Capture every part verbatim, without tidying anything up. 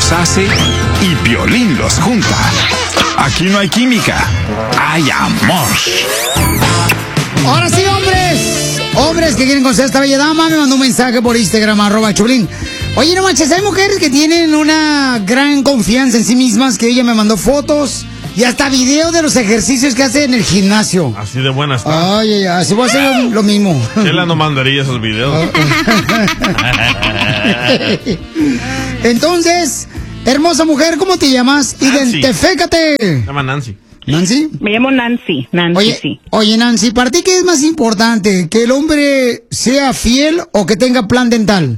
los hace y Piolín los junta. Aquí no hay química, hay amor. Ahora sí, hombres. Hombres que quieren conocer a esta bella dama, me mandó un mensaje por Instagram, arroba Choplin. Oye, no manches, hay mujeres que tienen una gran confianza en sí mismas, que ella me mandó fotos y hasta videos de los ejercicios que hace en el gimnasio. Así de buena está. Ay, ay, así voy a hacer lo, lo mismo. Chela no mandaría esos videos. Entonces, hermosa mujer, ¿cómo te llamas? Nancy. Identifícate. Se llama Nancy. ¿Nancy? Me llamo Nancy, Nancy, Oye, sí. oye, Nancy, ¿para ti qué es más importante? ¿Que el hombre sea fiel o que tenga plan dental?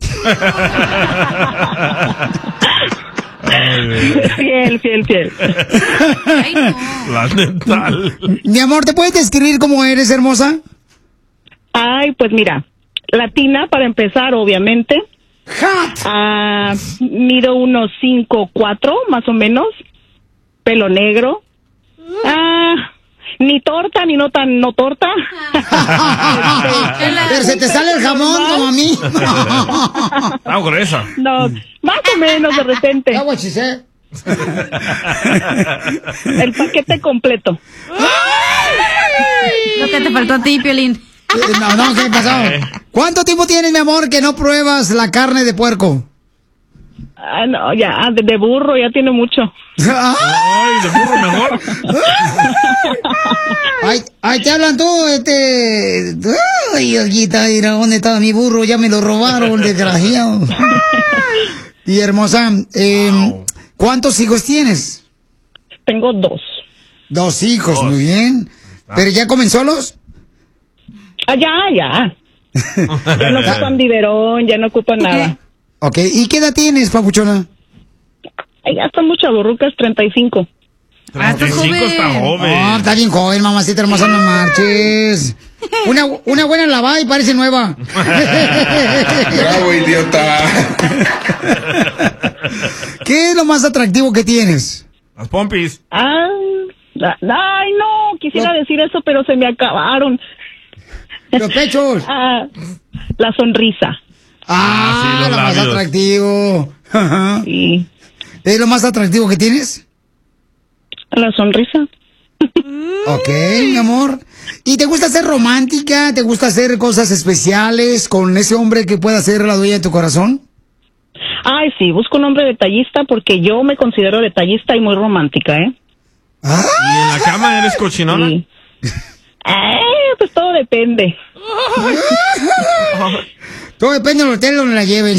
Fiel, fiel, fiel. Ay, no. Plan dental. Mi amor, ¿te puedes describir cómo eres, hermosa? Ay, pues mira, latina para empezar, obviamente. Hot. Ah, mido unos cinco, cuatro, más o menos. Pelo negro. Ah, ni torta, ni no tan no torta. Pero se te sale el jamón como a mí. Ah, gruesa. No, más o menos de repente. Ah, what she said. El paquete completo. Lo que te faltó a ti, Piolín. Eh, No, no, ¿qué pasó? ¿Cuánto tiempo tienes, mi amor, que no pruebas la carne de puerco? Ah, no, ya, de, de burro ya tiene mucho. Ay, de burro mejor. Ay, ay, te hablan tú, este... Ay, Olguita, mira, ¿dónde estaba mi burro? Ya me lo robaron, desgraciado. Y hermosa, eh, Wow. ¿cuántos hijos tienes? Tengo dos. Dos hijos, Dos. muy bien. ¿Pero ya comen solos? Ah, ya, ya. Ya no ocupan biberón, ya no ocupan nada. Ok, ¿y qué edad tienes, papuchona? Ay, ya están muchas borrucas, treinta y cinco. Ah, estás treinta y cinco está joven. joven. Oh, está bien joven, mamacita hermosa, no marches. Una, una buena lavada y parece nueva. Bravo, idiota. ¿Qué es lo más atractivo que tienes? Las pompis. Ah, la- ay, no, quisiera No. decir eso, pero se me acabaron. Los pechos. Ah, la sonrisa. Ah, sí, los lo más labios. atractivo. Ajá. Sí, ¿Es lo más atractivo que tienes? la sonrisa. Ok, mi amor. ¿Y te gusta ser romántica? ¿Te gusta hacer cosas especiales con ese hombre que pueda ser la dueña de tu corazón? Ay, sí, busco un hombre detallista porque yo me considero detallista y muy romántica, ¿eh? Ah, ¿Y en la cama eres cochinona? Sí. Ay, pues todo depende. todo depende del hotel donde la lleven.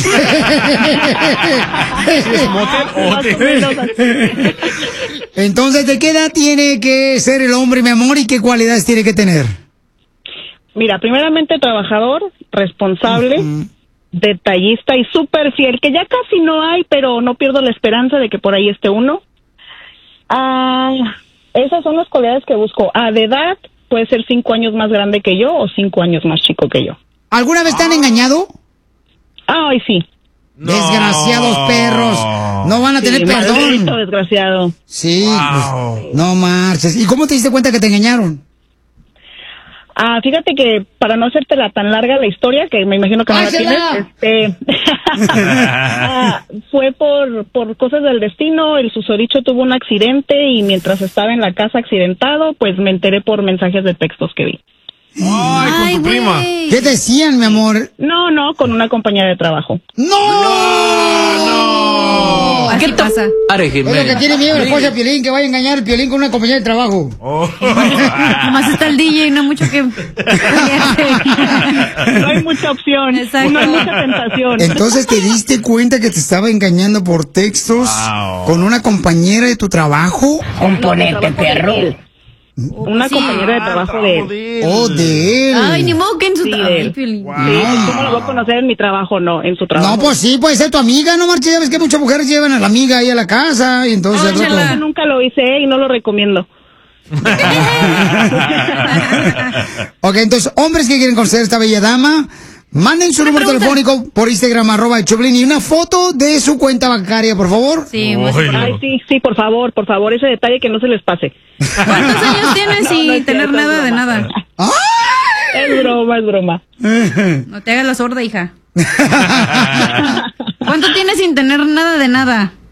¿Es motel o Más o hotel? menos así. Entonces, ¿de qué edad tiene que ser el hombre, mi amor, y qué cualidades tiene que tener? Mira, primeramente trabajador, responsable, detallista y súper fiel, que ya casi no hay, pero no pierdo la esperanza de que por ahí esté uno. Ah, esas son las cualidades que busco. Ah, de edad, puede ser cinco años más grande que yo o cinco años más chico que yo. ¿Alguna vez te han engañado? Ay, sí. No. Desgraciados perros. No van a tener Sí, maldito perdón. desgraciado. Sí, Wow. pues, no marches. ¿Y cómo te diste cuenta que te engañaron? Ah, fíjate que para no hacértela tan larga la historia, que me imagino que no la tienes, ¡Házela! este, ah, fue por, por cosas del destino. El susodicho tuvo un accidente y mientras estaba en la casa accidentado, pues me enteré por mensajes de textos que vi. Ay, con tu prima. güey. ¿Qué decían, mi amor? No, no, con una compañera de trabajo. ¡No! Así pasa. Es lo que tiene miedo el esposo de Piolín, que vaya a engañar el Piolín con una compañera de trabajo. Oh. Nomás está el D J y no mucho que... No hay mucha opción, Exacto. no hay mucha tentación. Entonces te diste cuenta que te estaba engañando por textos Wow. con una compañera de tu trabajo. Componente perro. Una Sí. compañera de trabajo de él. Oh, de él. Ay, ni modo que en su Sí, trabajo. de él. Ay, Piolín. Sí, ¿cómo lo voy a conocer en mi trabajo? No, en su trabajo. No, pues sí, puede ser tu amiga, no marches. Ya ves que muchas mujeres llevan a la amiga ahí a la casa y entonces al Ándala. rato- Yo nunca lo hice y no lo recomiendo. Ok, entonces, hombres que quieren conocer a esta bella dama, manden su Una número pregunta. telefónico por Instagram, arroba el Choplin, y una foto de su cuenta bancaria, por favor. Sí, muy Oye. Ay, sí, sí, por favor, por favor, ese detalle que no se les pase. ¿Cuántos años tienes No, sin no es tener cierto, es nada de broma. nada? Es broma, es broma. No te hagas la sorda, hija. ¿Cuánto tienes sin tener nada de nada?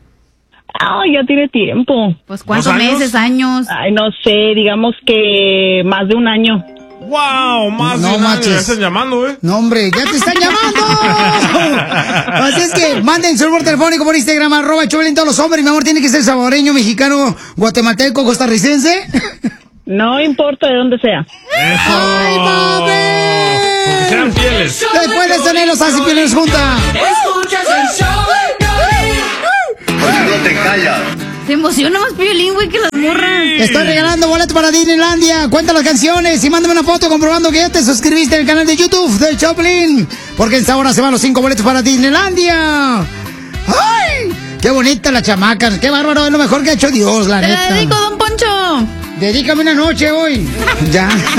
Ah, ya tiene tiempo. Pues ¿cuántos ¿Dos años? meses, años? Ay, no sé, digamos que más de un año. ¡Wow! Más No de un año. manches. Ya están llamando, ¿eh? No, hombre, ya te están llamando. Así es que manden su número telefónico por Instagram, arroba Choplin, todos los hombres. Mi amor, tiene que ser salvadoreño, mexicano, guatemalteco, costarricense. No importa de dónde sea. ¡Ay, mami! Que sean fieles. Después de tener los así pioneros junta. Escuchas el show de Piolín. No te callas. Se emociona más Piolín, güey, que las morras. Estoy regalando boleto para Disneylandia. Cuenta las canciones y mándame una foto comprobando que ya te suscribiste al canal de YouTube del Choplin. Porque en esta hora se van los cinco boletos para Disneylandia. ¡Ay! ¡Qué bonita la chamaca! ¡Qué bárbaro! Es lo mejor que ha hecho Dios, la Te la neta. dedico, don Poncho. Dedícame una noche hoy. Ya.